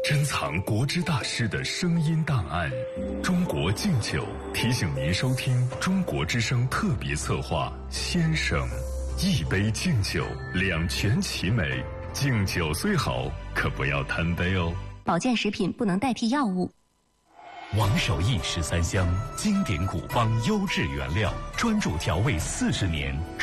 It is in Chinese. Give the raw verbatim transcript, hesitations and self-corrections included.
珍藏国之大师的声音档案。中国敬酒提醒您收听中国之声特别策划《先生》，一杯敬酒，两全其美。敬酒虽好，可不要贪杯哦。 保健食品不能代替药物。 王守义十三香，经典古方优质原料，专注调味四十年。